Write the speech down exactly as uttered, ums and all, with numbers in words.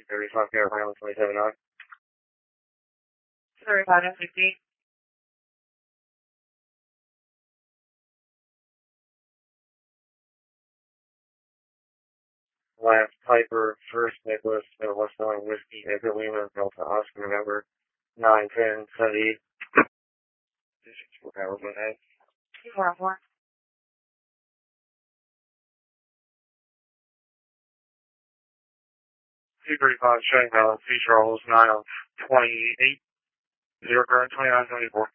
two thirty-five, Carolina, twenty-seven nine. Sorry about it, fifty. Last Piper, First Nicholas, Midwest Nine Whiskey, Edgar Lima, Delta Oscar, November, nine ten seventy-eight. Four hours one eight. two four four. two thirty-five, showing balance, feature rolls nine of twenty-eight, zero current, twenty-nine seventy-four.